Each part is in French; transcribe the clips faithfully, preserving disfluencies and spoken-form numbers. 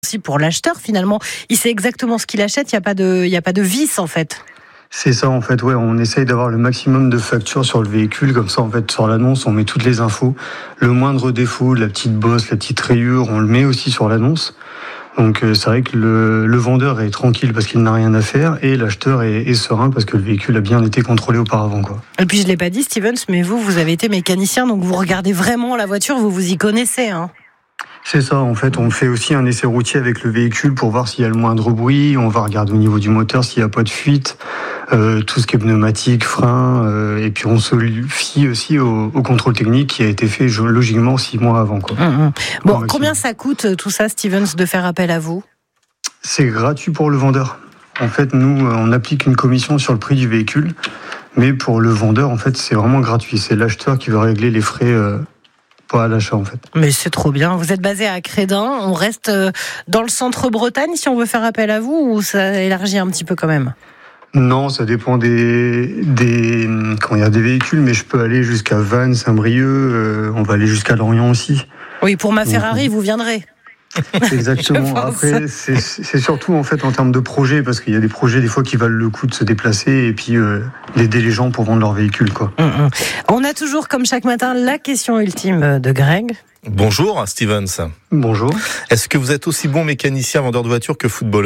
Aussi pour l'acheteur, finalement, il sait exactement ce qu'il achète, il n'y a pas de, il y a pas de vice en fait. C'est ça en fait, ouais, on essaye d'avoir le maximum de factures sur le véhicule, comme ça en fait sur l'annonce on met toutes les infos, le moindre défaut, la petite bosse, la petite rayure, on le met aussi sur l'annonce. Donc euh, c'est vrai que le, le vendeur est tranquille parce qu'il n'a rien à faire et l'acheteur est, est serein parce que le véhicule a bien été contrôlé auparavant, quoi. Et puis je l'ai pas dit Stevens, mais vous, vous avez été mécanicien, donc vous regardez vraiment la voiture, vous vous y connaissez, hein. C'est ça, en fait, on fait aussi un essai routier avec le véhicule pour voir s'il y a le moindre bruit, on va regarder au niveau du moteur s'il n'y a pas de fuite, euh, tout ce qui est pneumatique, frein, euh, et puis on se fie aussi au, au contrôle technique qui a été fait logiquement six mois avant, quoi. Mmh. Bon, combien ça coûte tout ça, Stevens, de faire appel à vous ? C'est gratuit pour le vendeur. En fait, nous, on applique une commission sur le prix du véhicule, mais pour le vendeur, en fait, c'est vraiment gratuit. C'est l'acheteur qui va régler les frais euh, pas à l'achat en fait. Mais c'est trop bien. Vous êtes basé à Crédin. On reste dans le centre Bretagne si on veut faire appel à vous ou ça élargit un petit peu quand même ? Non, ça dépend des, des, quand il y a des véhicules, mais je peux aller jusqu'à Vannes, Saint-Brieuc, euh, on va aller jusqu'à Lorient aussi. Oui, pour ma Ferrari, donc, vous viendrez. Exactement. Après, c'est, c'est surtout en fait en termes de projets, parce qu'il y a des projets des fois qui valent le coup de se déplacer et puis euh, d'aider les gens pour vendre leur véhicule, quoi. Mmh, mmh. On a toujours, comme chaque matin, la question ultime de Greg. Bonjour Stevens. Bonjour. Est-ce que vous êtes aussi bon mécanicien, vendeur de voitures que footballeur ?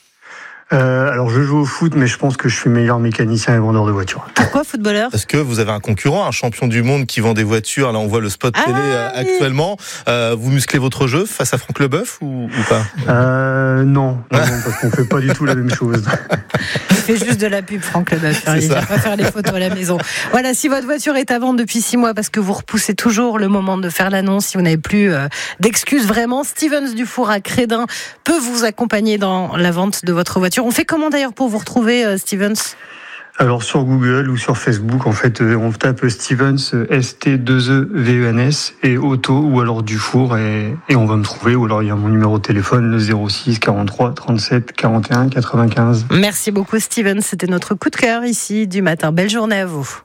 Euh, alors je joue au foot, mais je pense que je suis meilleur mécanicien et vendeur de voitures. Pourquoi footballeur ? Parce que vous avez un concurrent, un champion du monde qui vend des voitures. Là, on voit le spot ah, télé euh, oui. actuellement. Euh, vous musclez votre jeu face à Franck Leboeuf ou, ou pas ? euh, Non, non, non, parce qu'on fait pas du tout la même chose. Il fait juste de la pub, Franck Leboeuf. Il ne va pas faire les photos à la maison. Voilà, si votre voiture est à vendre depuis six mois parce que vous repoussez toujours le moment de faire l'annonce, si vous n'avez plus euh, d'excuses vraiment, Stevens Dufour à Crédin peut vous accompagner dans la vente de votre voiture. On fait comment d'ailleurs pour vous retrouver, euh, Stevens ? Alors sur Google ou sur Facebook, en fait, euh, on tape Stevens, S T deux E V E N S, et Auto, ou alors Dufour, et, et on va me trouver. Ou alors il y a mon numéro de téléphone, le zéro six quarante-trois trente-sept quarante et un quatre-vingt-quinze. Merci beaucoup, Stevens. C'était notre coup de cœur ici du matin. Belle journée à vous.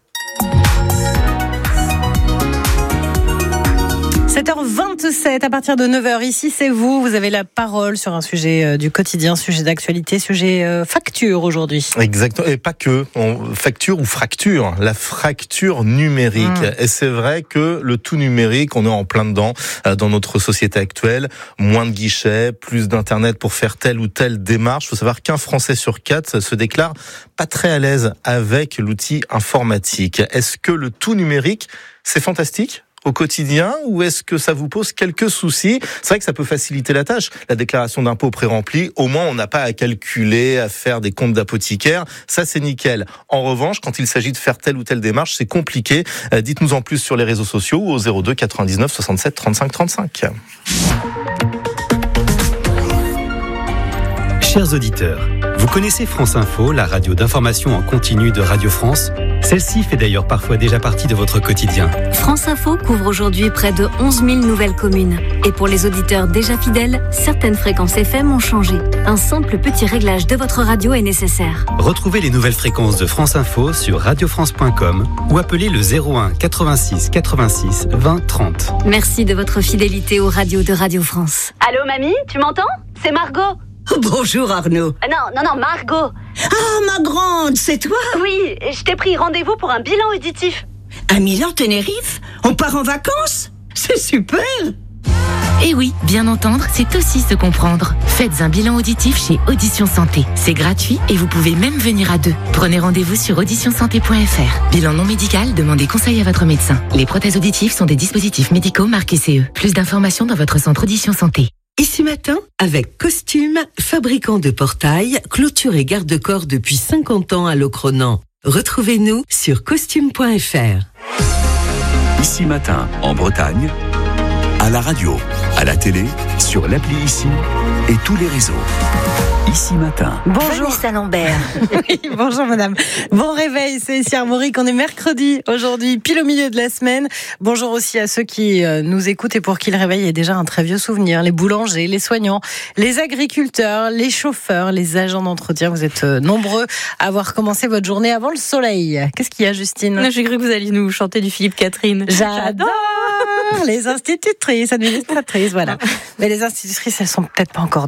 sept heures vingt-sept, à partir de neuf heures, ici c'est vous, vous avez la parole sur un sujet euh, du quotidien, sujet d'actualité, sujet euh, facture aujourd'hui. Exactement, et pas que, on, facture ou fracture, la fracture numérique. Mmh. Et c'est vrai que le tout numérique, on est en plein dedans euh, dans notre société actuelle, moins de guichets, plus d'internet pour faire telle ou telle démarche. Il faut savoir qu'un Français sur quatre se déclare pas très à l'aise avec l'outil informatique. Est-ce que le tout numérique, c'est fantastique au quotidien, ou est-ce que ça vous pose quelques soucis ? C'est vrai que ça peut faciliter la tâche. La déclaration d'impôt pré-remplie, au moins on n'a pas à calculer, à faire des comptes d'apothicaire. Ça, c'est nickel. En revanche, quand il s'agit de faire telle ou telle démarche, c'est compliqué. Euh, dites-nous en plus sur les réseaux sociaux ou au zéro deux quatre-vingt-dix-neuf soixante-sept trente-cinq trente-cinq. Chers auditeurs, vous connaissez France Info, la radio d'information en continu de Radio France ? Celle-ci fait d'ailleurs parfois déjà partie de votre quotidien. France Info couvre aujourd'hui près de onze mille nouvelles communes. Et pour les auditeurs déjà fidèles, certaines fréquences F M ont changé. Un simple petit réglage de votre radio est nécessaire. Retrouvez les nouvelles fréquences de France Info sur radio france point com ou appelez le zéro un quatre-vingt-six quatre-vingt-six vingt trente. Merci de votre fidélité aux radios de Radio France. Allô mamie, tu m'entends ? C'est Margot. Bonjour Arnaud. Ah non, non, non, Margot. Ah, ma grande, c'est toi ? Oui, je t'ai pris rendez-vous pour un bilan auditif. À Milan-Tenerife ? On part en vacances ? C'est super ! Eh oui, bien entendre, c'est aussi se comprendre. Faites un bilan auditif chez Audition Santé. C'est gratuit et vous pouvez même venir à deux. Prenez rendez-vous sur audition santé point f r. Bilan non médical, demandez conseil à votre médecin. Les prothèses auditives sont des dispositifs médicaux marqués C E. Plus d'informations dans votre centre Audition Santé. Ici Matin, avec Costume, fabricant de portails, clôture et garde-corps depuis cinquante ans à Locronan. Retrouvez-nous sur costume point f r. Ici Matin, en Bretagne, à la radio, à la télé, sur l'appli Ici et tous les réseaux. Ici Matin. Bonjour Vanessa Lambert. Oui, bonjour madame. Bon réveil, c'est ici Armorique. On est mercredi aujourd'hui, pile au milieu de la semaine. Bonjour aussi à ceux qui nous écoutent et pour qui le réveil est déjà un très vieux souvenir. Les boulangers, les soignants, les agriculteurs, les chauffeurs, les agents d'entretien. Vous êtes nombreux à avoir commencé votre journée avant le soleil. Qu'est-ce qu'il y a, Justine ? J'ai cru que vous alliez nous chanter du Philippe Catherine. J'adore les institutrices, administratrices, voilà. Mais les institutrices, elles sont peut-être pas encore